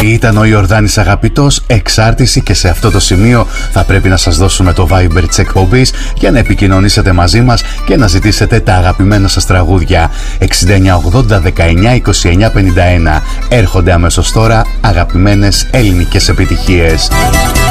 Ήταν ο Ιορδάνης Αγαπητός, Εξάρτηση, και σε αυτό το σημείο θα πρέπει να σας δώσουμε το Viber της εκπομπής για να επικοινωνήσετε μαζί μας και να ζητήσετε τα αγαπημένα σας τραγούδια. 6980 19 29 51. Έρχονται αμέσως τώρα αγαπημένες ελληνικές επιτυχίες.